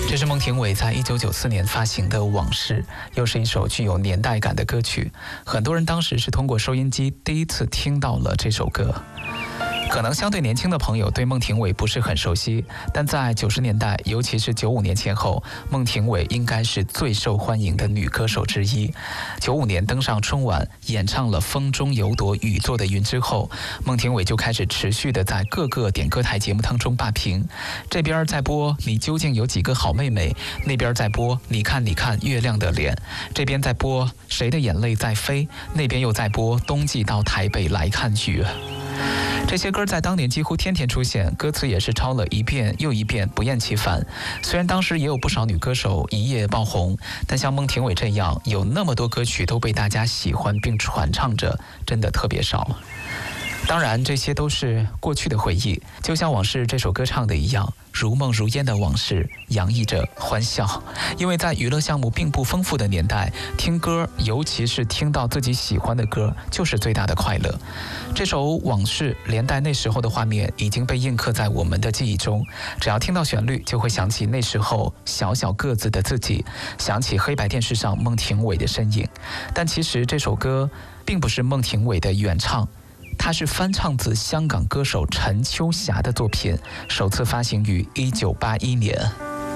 这是孟庭苇在1994年发行的《往事》，又是一首具有年代感的歌曲。很多人当时是通过收音机第一次听到了这首歌。可能相对年轻的朋友对孟庭苇不是很熟悉，但在90年代，尤其是95年前后，孟庭苇应该是最受欢迎的女歌手之一。95年登上春晚，演唱了《风中有朵雨做的云》之后，孟庭苇就开始持续的在各个点歌台节目当中霸屏。这边在播“你究竟有几个好妹妹”，那边在播“你看你看月亮的脸”，这边在播“谁的眼泪在飞”，那边又在播“冬季到台北来看雨”。这些歌在当年几乎天天出现，歌词也是抄了一遍又一遍，不厌其烦。虽然当时也有不少女歌手一夜爆红，但像孟庭苇这样有那么多歌曲都被大家喜欢并传唱着，真的特别少。当然，这些都是过去的回忆，就像《往事》这首歌唱的一样，如梦如烟的往事，洋溢着欢笑。因为在娱乐项目并不丰富的年代，听歌，尤其是听到自己喜欢的歌，就是最大的快乐。这首《往事》连带那时候的画面已经被印刻在我们的记忆中，只要听到旋律，就会想起那时候小小个子的自己，想起黑白电视上孟庭苇的身影。但其实这首歌并不是孟庭苇的原唱，它是翻唱自香港歌手陈秋霞的作品，首次发行于1981年。